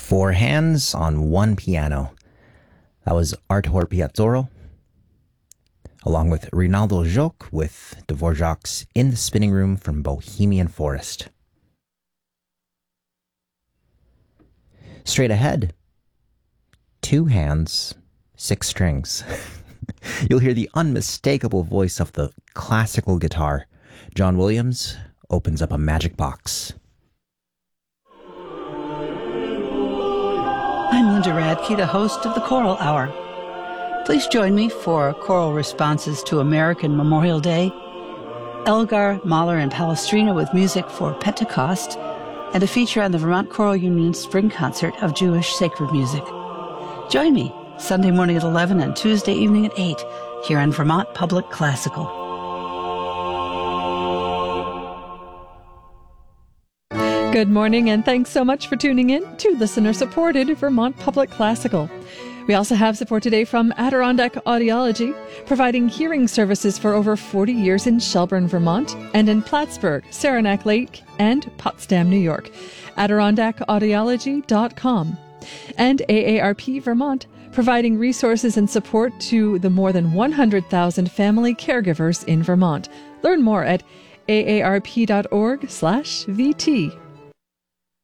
Four hands on one piano. That was Artur Piazzolo, along with Rinaldo Joc with Dvorak's In the Spinning Room from Bohemian Forest. Straight ahead, two hands, six strings. You'll hear the unmistakable voice of the classical guitar. John Williams opens up a magic box. I'm Linda Radke, the host of the Choral Hour. Please join me for choral responses to American Memorial Day, Elgar, Mahler, and Palestrina with music for Pentecost, and a feature on the Vermont Choral Union's Spring Concert of Jewish Sacred Music. Join me Sunday morning at 11 and Tuesday evening at 8 here on Vermont Public Classical. Good morning, and thanks so much for tuning in to listener-supported Vermont Public Classical. We also have support today from Adirondack Audiology, providing hearing services for over 40 years in Shelburne, Vermont, and in Plattsburgh, Saranac Lake, and Potsdam, New York. AdirondackAudiology.com. And AARP Vermont, providing resources and support to the more than 100,000 family caregivers in Vermont. Learn more at aarp.org/VT.